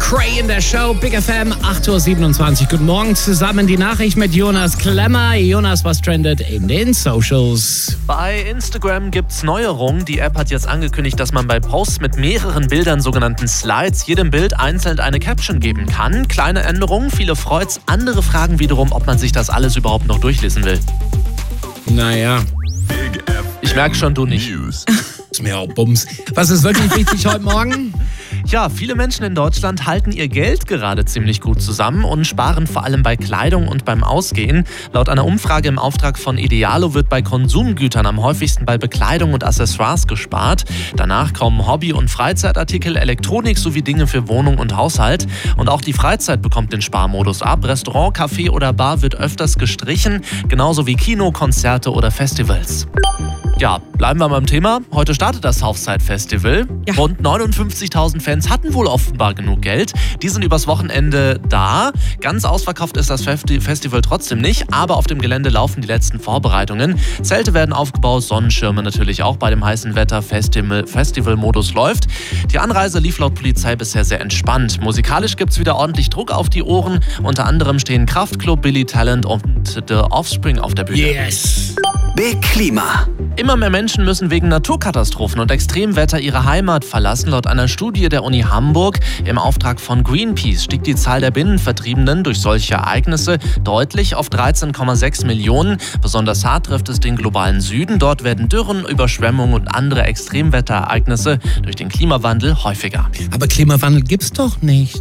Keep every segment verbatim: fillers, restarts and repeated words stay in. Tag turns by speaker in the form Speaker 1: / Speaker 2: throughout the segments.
Speaker 1: Cray in der Show, Big F M, acht Uhr siebenundzwanzig. Guten Morgen zusammen, die Nachricht mit Jonas Klemmer. Jonas, was trendet in den Socials?
Speaker 2: Bei Instagram gibt's Neuerungen. Die App hat jetzt angekündigt, dass man bei Posts mit mehreren Bildern, sogenannten Slides, jedem Bild einzeln eine Caption geben kann. Kleine Änderungen, viele freut's. Andere fragen wiederum, ob man sich das alles überhaupt noch durchlesen will.
Speaker 1: Naja.
Speaker 2: Ich merke schon, du nicht.
Speaker 1: Ist mir auch Bums. Was ist wirklich wichtig heute Morgen?
Speaker 2: Ja, viele Menschen in Deutschland halten ihr Geld gerade ziemlich gut zusammen und sparen vor allem bei Kleidung und beim Ausgehen. Laut einer Umfrage im Auftrag von Idealo wird bei Konsumgütern am häufigsten bei Bekleidung und Accessoires gespart. Danach kommen Hobby- und Freizeitartikel, Elektronik sowie Dinge für Wohnung und Haushalt. Und auch die Freizeit bekommt den Sparmodus ab. Restaurant, Café oder Bar wird öfters gestrichen, genauso wie Kino, Konzerte oder Festivals. Ja, bleiben wir beim Thema. Heute startet das Southside Festival. Ja. Rund neunundfünfzigtausend Fans hatten wohl offenbar genug Geld. Die sind übers Wochenende da. Ganz ausverkauft ist das Festival trotzdem nicht, aber auf dem Gelände laufen die letzten Vorbereitungen. Zelte werden aufgebaut, Sonnenschirme natürlich auch bei dem heißen Wetter. Festival, Festivalmodus läuft. Die Anreise lief laut Polizei bisher sehr entspannt. Musikalisch gibt's wieder ordentlich Druck auf die Ohren. Unter anderem stehen Kraftklub, Billy Talent und The Offspring auf der Bühne.
Speaker 1: Yes!
Speaker 3: Big Klima.
Speaker 2: Immer mehr Menschen müssen wegen Naturkatastrophen und Extremwetter ihre Heimat verlassen. Laut einer Studie der Uni Hamburg im Auftrag von Greenpeace stieg die Zahl der Binnenvertriebenen durch solche Ereignisse deutlich auf dreizehn Komma sechs Millionen. Besonders hart trifft es den globalen Süden. Dort werden Dürren, Überschwemmungen und andere Extremwetterereignisse durch den Klimawandel häufiger.
Speaker 1: Aber Klimawandel gibt's doch nicht.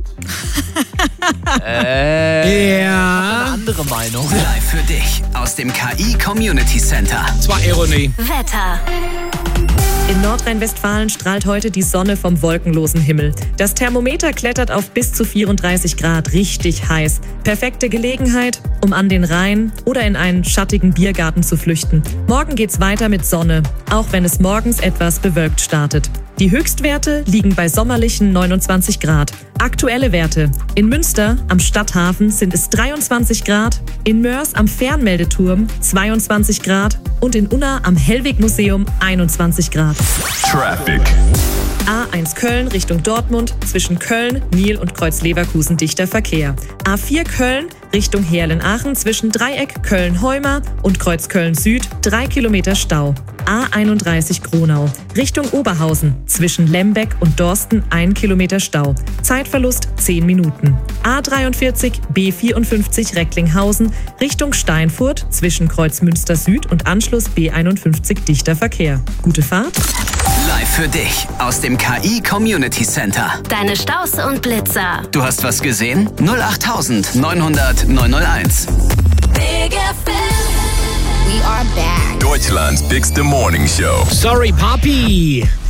Speaker 2: äh,
Speaker 1: ja.
Speaker 2: Eine andere Meinung.
Speaker 3: Live für dich aus dem K I Community Center.
Speaker 1: Das war Ironie.
Speaker 4: Wetter.
Speaker 5: In Nordrhein-Westfalen strahlt heute die Sonne vom wolkenlosen Himmel. Das Thermometer klettert auf bis zu vierunddreißig Grad, richtig heiß. Perfekte Gelegenheit, um an den Rhein oder in einen schattigen Biergarten zu flüchten. Morgen geht's weiter mit Sonne, auch wenn es morgens etwas bewölkt startet. Die Höchstwerte liegen bei sommerlichen neunundzwanzig Grad. Aktuelle Werte: in Münster am Stadthafen sind es dreiundzwanzig Grad, in Mörs am Fernmeldeturm zweiundzwanzig Grad und in Unna am Hellweg-Museum einundzwanzig Grad.
Speaker 6: Traffic.
Speaker 5: A eins Köln Richtung Dortmund, zwischen Köln, Niel und Kreuz-Leverkusen dichter Verkehr. A vier Köln Richtung Heerlen-Aachen, zwischen Dreieck Köln-Heuma und Kreuz Köln-Süd drei Kilometer Stau. A einunddreißig Gronau Richtung Oberhausen, zwischen Lembeck und Dorsten ein Kilometer Stau. Zeitverlust zehn Minuten. A dreiundvierzig B vierundfünfzig Recklinghausen Richtung Steinfurt, zwischen Kreuzmünster Süd und Anschluss B einundfünfzig dichter Verkehr. Gute Fahrt.
Speaker 3: Live für dich aus dem K I Community Center.
Speaker 4: Deine Staus und Blitzer.
Speaker 3: Du hast was gesehen? null acht neunhundert neunhunderteins.
Speaker 4: Big F M. We are back.
Speaker 6: Deutschland's bigste Morning Show.
Speaker 1: Sorry, Papi.